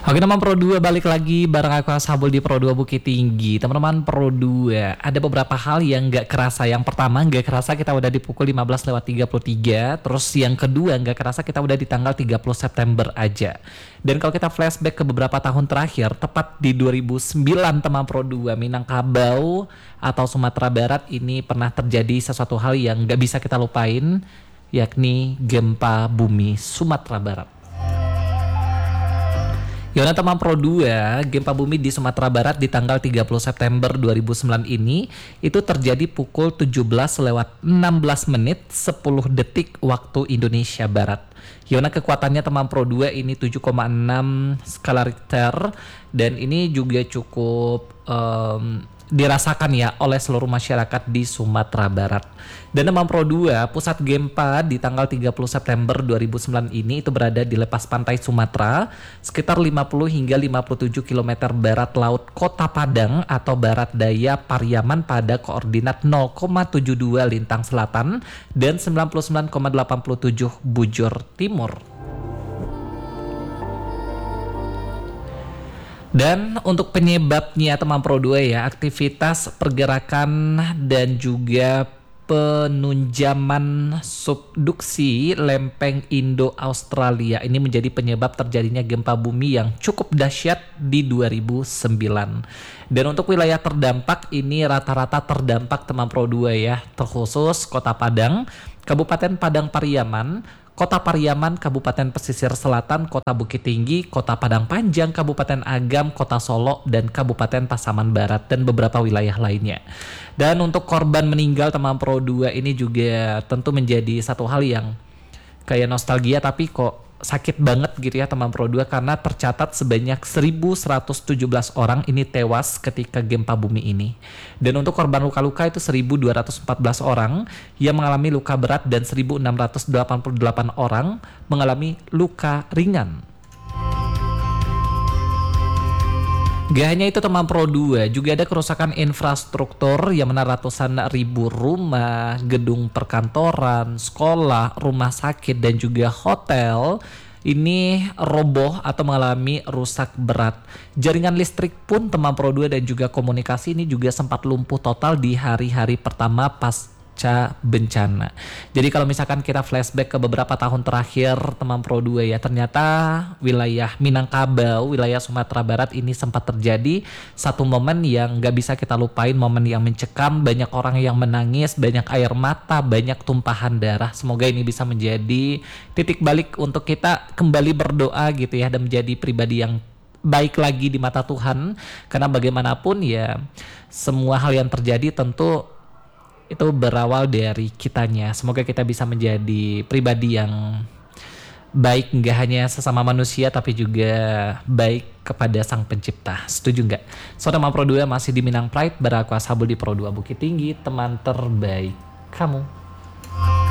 Oke teman Pro 2 balik lagi bareng aku Ashabul di Pro 2 Bukit Tinggi. Teman-teman Pro 2, ada beberapa hal yang gak kerasa. Yang pertama gak kerasa kita udah di pukul 15:33. Terus yang kedua gak kerasa kita udah di tanggal 30 September aja. Dan kalau kita flashback ke beberapa tahun terakhir, tepat di 2009 teman Pro 2, Minangkabau atau Sumatera Barat ini pernah terjadi sesuatu hal yang gak bisa kita lupain, yakni gempa bumi Sumatera Barat. Yona teman Pro 2, gempa bumi di Sumatera Barat di tanggal 30 September 2009 ini itu terjadi pukul 17:16 menit 10 detik waktu Indonesia Barat. Yona kekuatannya teman Pro 2 ini 7,6 skala Richter dan ini juga cukup dirasakan ya oleh seluruh masyarakat di Sumatera Barat. Dan teman Pro 2, pusat gempa di tanggal 30 September 2009 ini itu berada di lepas pantai Sumatera sekitar 50 hingga 57 km barat laut Kota Padang atau barat daya Pariaman pada koordinat 0,72 lintang selatan dan 99,87 bujur timur. Dan untuk penyebabnya teman Pro 2 ya, aktivitas pergerakan dan juga penunjaman subduksi lempeng Indo-Australia ini menjadi penyebab terjadinya gempa bumi yang cukup dahsyat di 2009. Dan untuk wilayah terdampak ini rata-rata terdampak teman Pro 2 ya, terkhusus Kota Padang, Kabupaten Padang Pariaman, Kota Pariaman, Kabupaten Pesisir Selatan, Kota Bukit Tinggi, Kota Padang Panjang, Kabupaten Agam, Kota Solo, dan Kabupaten Pasaman Barat, dan beberapa wilayah lainnya. Dan untuk korban meninggal teman Pro 2 ini juga tentu menjadi satu hal yang kayak nostalgia, tapi kok sakit banget gitu ya teman Pro 2, karena tercatat sebanyak 1.117 orang ini tewas ketika gempa bumi ini. Dan untuk korban luka-luka itu 1.214 orang yang mengalami luka berat dan 1.688 orang mengalami luka ringan. Gak hanya itu teman Pro 2, juga ada kerusakan infrastruktur yang mana ratusan ribu rumah, gedung perkantoran, sekolah, rumah sakit, dan juga hotel ini roboh atau mengalami rusak berat. Jaringan listrik pun teman Pro 2 dan juga komunikasi ini juga sempat lumpuh total di hari-hari pertama pasca bencana. Jadi kalau misalkan kita flashback ke beberapa tahun terakhir teman Pro 2 ya, ternyata wilayah Minangkabau, wilayah Sumatera Barat ini sempat terjadi satu momen yang gak bisa kita lupain, momen yang mencekam, banyak orang yang menangis, banyak air mata, banyak tumpahan darah. Semoga ini bisa menjadi titik balik untuk kita kembali berdoa gitu ya, dan menjadi pribadi yang baik lagi di mata Tuhan. Karena bagaimanapun ya, semua hal yang terjadi tentu itu berawal dari kitanya. Semoga kita bisa menjadi pribadi yang baik, nggak hanya sesama manusia tapi juga baik kepada Sang Pencipta. Setuju nggak? So teman Pro 2 masih di Minang Pride, beraku Ashabul di Pro 2 Bukit Tinggi, teman terbaik kamu.